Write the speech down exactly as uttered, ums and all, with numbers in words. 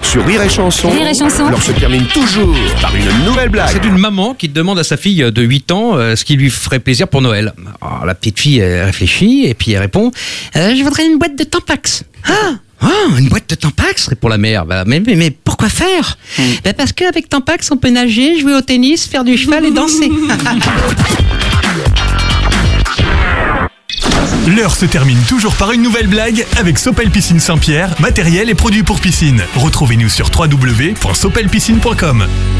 Sur Rire et Chanson, Rire et Chanson. l'heure se termine toujours par une nouvelle blague. C'est une maman qui demande à sa fille de huit ans euh, ce qui lui ferait plaisir pour Noël. Alors, la petite fille elle réfléchit et puis elle répond euh, « Je voudrais une boîte de Tampax. » Ah Oh, une boîte de Tampax, répond la mère. Bah, mais, mais, mais pourquoi faire mm. bah, Parce qu'avec Tampax, on peut nager, jouer au tennis, faire du cheval et danser. L'heure se termine toujours par une nouvelle blague avec Sopel Piscine Saint-Pierre, matériel et produits pour piscine. Retrouvez-nous sur w w w point sopel piscine point com.